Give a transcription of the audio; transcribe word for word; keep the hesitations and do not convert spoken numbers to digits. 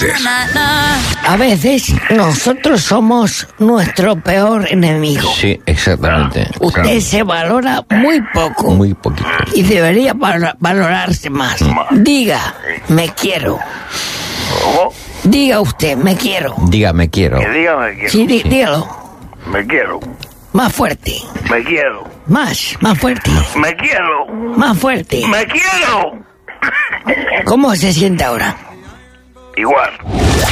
veces. A veces nosotros somos nuestro peor enemigo. Sí, exactamente. Usted Claro. se valora muy poco. Muy poquito. Y debería val- valorarse más. Diga, me quiero. ¿Cómo? Diga usted, me quiero. Diga, me quiero. Que diga me quiero. Sí, di- dígalo. Me quiero. Más fuerte. Me quiero. Más, más fuerte. Me quiero. Más fuerte. Me quiero. ¿Cómo se siente ahora? Igual.